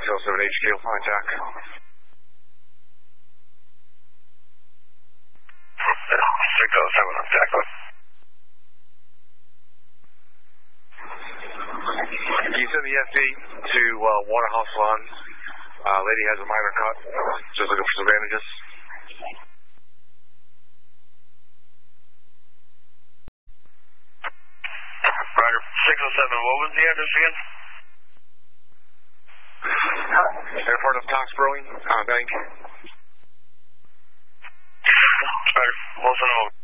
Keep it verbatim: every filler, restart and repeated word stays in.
oh seven H Q, on Jack. six oh seven on Jack. Can you send the S D to uh, Waterhouse Lawn? Uh, lady has a minor cut, just looking for some bandages. Roger, six oh seven, what was the address again? In front of Cox Brewing, uh, Bank. Roger, we'll send them over.